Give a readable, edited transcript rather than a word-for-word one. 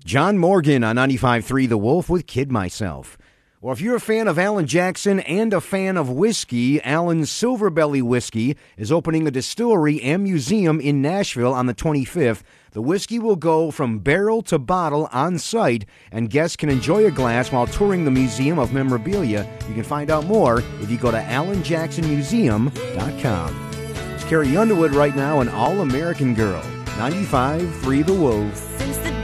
John Morgan on 95.3 The Wolf with Kid Myself. Well, if you're a fan of Alan Jackson and a fan of whiskey, Alan's Silver Belly Whiskey is opening a distillery and museum in Nashville on the 25th. The whiskey will go from barrel to bottle on site, and guests can enjoy a glass while touring the Museum of Memorabilia. You can find out more if you go to AlanJacksonMuseum.com. It's Carrie Underwood right now, an All-American Girl. 95.3 The Wolf.